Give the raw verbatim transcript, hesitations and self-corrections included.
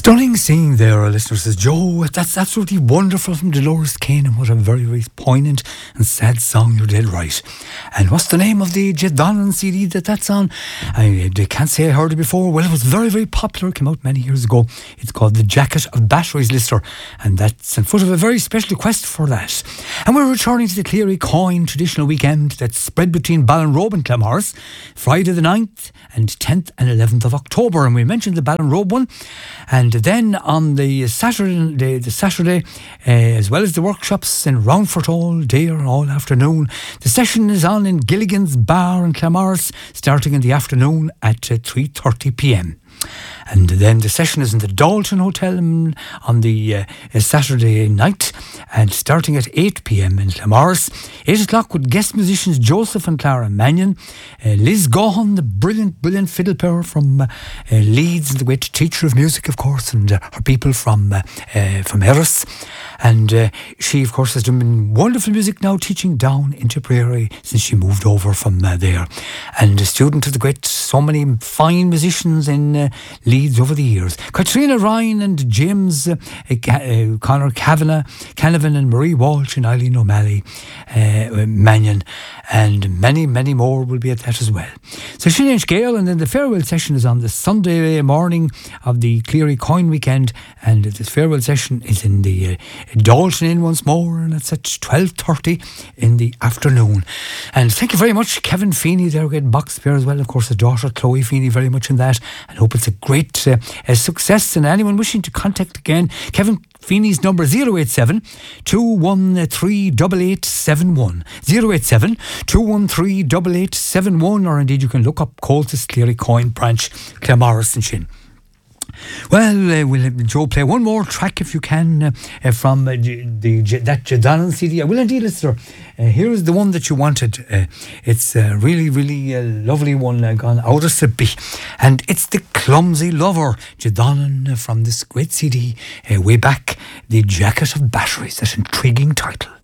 Stunning singing there, our listener says, Joe, that's absolutely wonderful from Dolores Kane, and what a very, very poignant and sad song. You're dead right. And what's the name of the Jedanon C D that that's on? I, I can't say I heard it before. Well, it was very, very popular. It came out many years ago. It's called The Jacket of Batteries, listener, and that's in foot of a very special request for that. And we're returning to the Cleary Coin traditional weekend that's spread between Ballinrobe and Clamorris, Friday the ninth and tenth and eleventh of October. And we mentioned the Ballinrobe one. And then on the Saturday, the, the Saturday uh, as well as the workshops in Roundfort all day or all afternoon, the session is on in Gilligan's Bar in Clamorris, starting in the afternoon at uh, three thirty p m. And then the session is in the Dalton Hotel on the uh, Saturday night, and starting at eight p m in Clamorris. eight o'clock with guest musicians Joseph and Clara Mannion, uh, Liz Gohan, the brilliant, brilliant fiddle player from uh, uh, Leeds, and the great teacher of music, of course, and uh, her people from uh, uh, from Erris. And uh, she, of course, has done wonderful music now, teaching down in Tipperary since she moved over from uh, there. And a student of the great, so many fine musicians in uh, Leeds over the years. Katrina Ryan and James uh, uh, Conor Kavanagh, Canavan and Marie Walsh and Eileen O'Malley, uh, Mannion, and many, many more will be at that as well. So Shillinch Gale, and then the farewell session is on the Sunday morning of the Cleary Coin weekend, and the farewell session is in the uh, Dalton Inn once more, and it's at twelve thirty in the afternoon. And thank you very much, Kevin Feeney, there getting box there as well, of course, his daughter Chloe Feeney, very much in that, and hope it's a great uh, uh, success. And anyone wishing to contact again, Kevin Feeney's number zero eight seven, two one three, eight eight seven one, zero eight seven, two one three, eight eight seven one, or indeed you can look up Coltis Cleary Coin Branch, Clamorris and Shin. Well, uh, we'll have Joe play one more track if you can uh, uh, from uh, the, the that Jedanon C D. I will indeed, listener. Uh, here is the one that you wanted. Uh, it's a really, really uh, lovely one uh, gone out of Sippy. And it's The Clumsy Lover, Jedanon uh, from this great C D uh, way back, The Jacket of Batteries. That intriguing title.